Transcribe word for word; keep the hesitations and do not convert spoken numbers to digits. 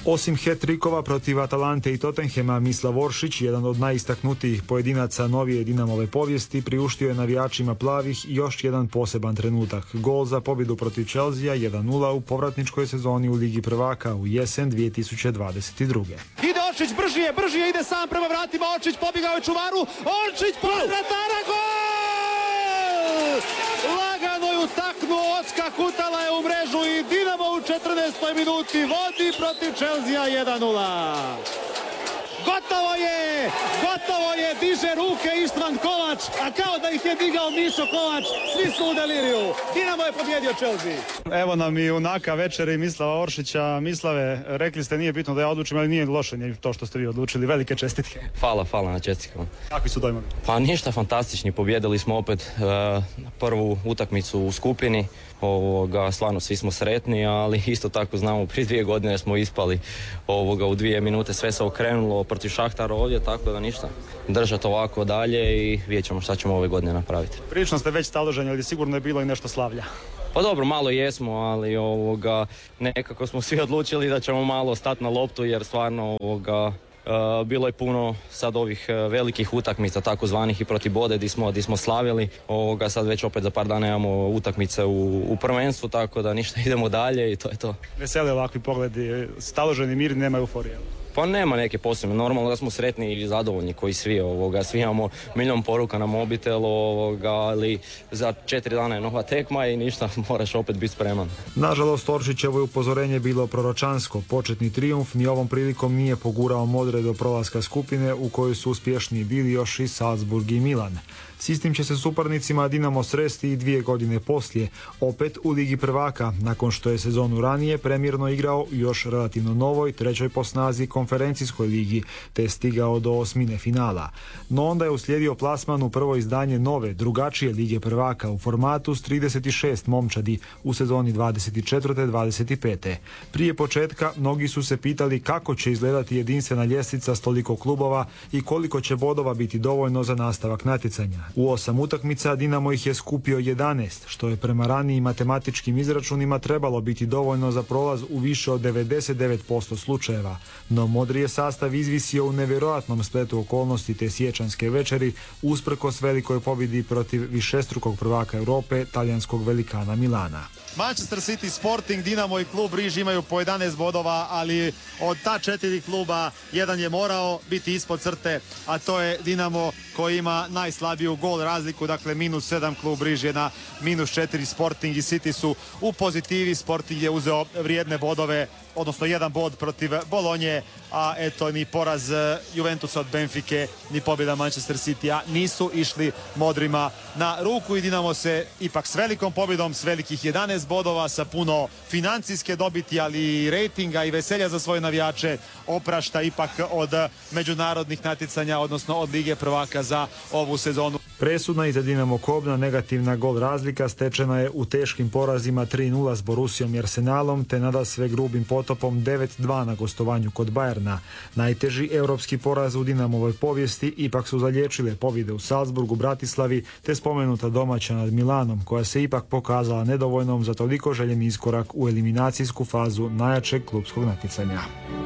Osim hat-trikova protiv Atalante i Tottenhema, Mislav Oršić, jedan od najistaknutijih pojedinaca novije Dinamove povijesti, priuštio je navijačima plavih još jedan poseban trenutak. Gol za pobjedu protiv Chelsea jedan nula u povratničkoj sezoni u Ligi prvaka u jesen dvije tisuće dvadeset druge. Ide Oršić, brži je, brži je, ide sam prema vratima, Oršić pobjegao je čuvaru, Oršić pored vratara, gol! Lagano je utaknuo, odskakutala je u mrežu i Dinamo u četrnaestoj minuti vodi protiv Chelsea jedan nula. Gotovo je, gotovo je, diže ruke Ištvan Kovač, a kao da ih je digao Mišo Kovač, svi su u deliriju. Dinamo je pobjedio Chelsea. Evo nam i junaka večeri Mislava Oršića. Mislave, rekli ste nije bitno da ja odlučim, ali nije loše to što ste vi odlučili. Velike čestitke. Hvala, hvala na čestitkama. Kakvi su dojmovi? Pa ništa, fantastični. Pobjedili smo opet uh, prvu utakmicu u skupini. Ovoga, stvarno svi smo sretni, ali isto tako znamo, prije dvije godine smo ispali ovoga, u dvije minute, sve se okrenulo protiv Šahtara ovdje, tako da ništa. Držati ovako dalje i vidjet ćemo šta ćemo ove godine napraviti. Prilično ste već staloženi, ali sigurno je bilo i nešto slavlja. Pa dobro, malo jesmo, ali ovoga, nekako smo svi odlučili da ćemo malo stati na loptu, jer stvarno ovoga, Uh, bilo je puno sad ovih uh, velikih utakmica takozvanih i protiv Bode gdje smo, gdje smo slavili. Ovoga, sad već opet za par dana imamo utakmice u, u prvenstvu, tako da ništa, idemo dalje i to je to. Vesele ovakvi pogledi, staloženi, mirni, nema euforije. Pa nema neke posebne, normalno da smo sretni i zadovoljni koji svi, ovoga, svi imamo milion poruka na mobitelu, ovoga, ali za četiri dana je nova tekma i ništa, moraš opet biti spreman. Nažalost, Oršićevo je upozorenje bilo proročansko. Početni trijumf ni ovom prilikom nije pogurao Modre do prolaska skupine u kojoj su uspješniji bili još i Salzburg i Milan. S istim će se suparnicima Dinamo sresti i dvije godine poslije, opet u Ligi prvaka, nakon što je sezonu ranije premjerno igrao u još relativno novoj, trećoj po snazi konferencijskoj ligi, te je stigao do osmine finala. No onda je uslijedio plasman u prvo izdanje nove, drugačije Lige prvaka u formatu s trideset šest momčadi u sezoni dvadeset četvrte dvadeset pete. Prije početka mnogi su se pitali kako će izgledati jedinstvena ljestvica s toliko klubova i koliko će bodova biti dovoljno za nastavak natjecanja. U osam utakmica Dinamo ih je skupio jedanaest, što je prema ranijim matematičkim izračunima trebalo biti dovoljno za prolaz u više od devedeset devet posto slučajeva. No Modri je sastav izvisio u nevjerojatnom spletu okolnosti te siječanjske večeri, usprkos velikoj pobjedi protiv višestrukog prvaka Europe, talijanskog velikana Milana. Manchester City, Sporting, Dinamo i klub Riž imaju po jedanaest bodova, ali od ta četiri kluba jedan je morao biti ispod crte, a to je Dinamo koji ima najslabiju gol razliku, dakle minus sedam, klub Riž je na minus četiri, Sporting i City su u pozitivi. Sporting je uzeo vrijedne bodove, odnosno jedan bod protiv Bolonje, a eto ni poraz Juventusa od Benfike, ni pobjeda Manchester City-a nisu išli Modrima na ruku i Dinamo se ipak s velikom pobjedom, s velikih jedanaest bodova, sa puno financijske dobiti, ali i rejtinga i veselja za svoje navijače, oprašta ipak od međunarodnih natjecanja, odnosno od Lige prvaka za ovu sezonu. Presudna i za Dinamo Kobna negativna gol razlika stečena je u teškim porazima tri nula s Borussijom i Arsenalom, te nadasve grubim potopom devet dva na gostovanju kod Bayerna. Najteži europski poraz u Dinamovoj povijesti ipak su zaliječile pobjede u Salzburgu, Bratislavi, te spomenuta domaća nad Milanom, koja se ipak pokazala nedovoljnom za toliko željeni iskorak u eliminacijsku fazu najjačeg klupskog natjecanja.